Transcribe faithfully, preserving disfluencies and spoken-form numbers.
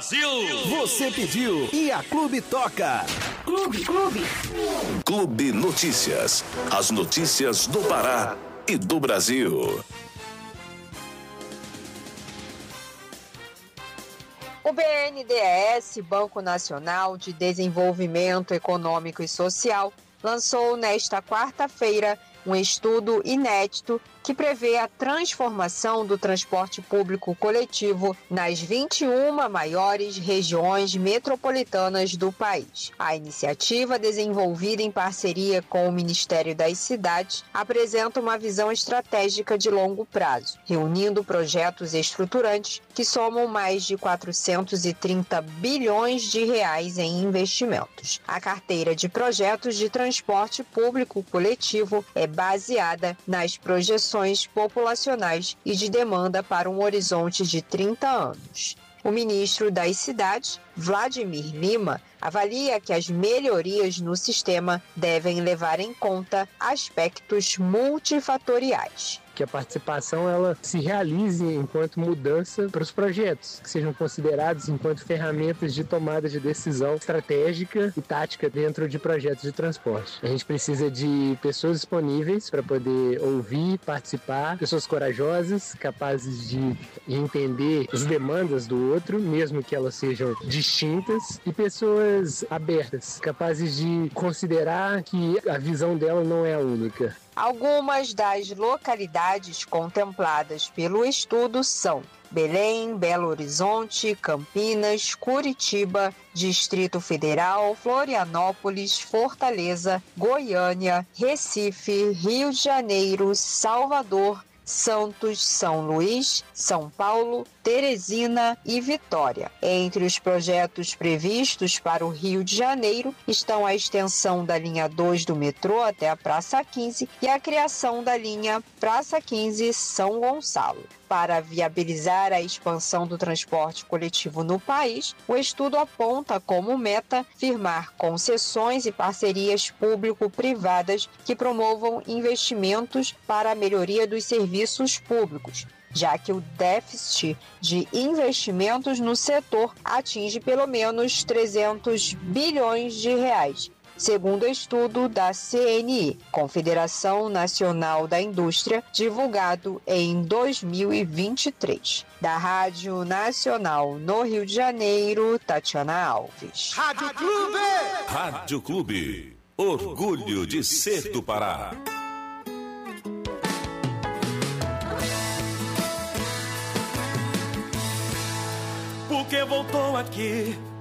Brasil. Você pediu e a Clube toca. Clube, Clube. Clube Notícias. As notícias do Pará e do Brasil. O B N D E S, Banco Nacional de Desenvolvimento Econômico e Social, lançou nesta quarta-feira um estudo inédito que prevê a transformação do transporte público coletivo nas vinte e uma maiores regiões metropolitanas do país. A iniciativa, desenvolvida em parceria com o Ministério das Cidades, apresenta uma visão estratégica de longo prazo, reunindo projetos estruturantes que somam mais de quatrocentos e trinta bilhões de reais em investimentos. A carteira de projetos de transporte público coletivo é baseada nas projeções populacionais e de demanda para um horizonte de trinta anos. O ministro das Cidades, Vladimir Lima, avalia que as melhorias no sistema devem levar em conta aspectos multifatoriais. Que a participação ela se realize enquanto mudança para os projetos, que sejam considerados enquanto ferramentas de tomada de decisão estratégica e tática dentro de projetos de transporte. A gente precisa de pessoas disponíveis para poder ouvir, participar, pessoas corajosas, capazes de entender as demandas do outro, mesmo que elas sejam distintas, e pessoas abertas, capazes de considerar que a visão dela não é a única. Algumas das localidades contempladas pelo estudo são Belém, Belo Horizonte, Campinas, Curitiba, Distrito Federal, Florianópolis, Fortaleza, Goiânia, Recife, Rio de Janeiro, Salvador, Santos, São Luís, São Paulo, Teresina e Vitória. Entre os projetos previstos para o Rio de Janeiro estão a extensão da linha dois do metrô até a Praça quinze e a criação da linha Praça quinze São Gonçalo. Para viabilizar a expansão do transporte coletivo no país, o estudo aponta como meta firmar concessões e parcerias público-privadas que promovam investimentos para a melhoria dos serviços públicos, já que o déficit de investimentos no setor atinge pelo menos trezentos bilhões de reais, segundo o estudo da C N I, Confederação Nacional da Indústria, divulgado em dois mil e vinte e três. Da Rádio Nacional no Rio de Janeiro, Tatiana Alves. Rádio Clube. Rádio Clube. Orgulho de ser do Pará. Porque voltou aqui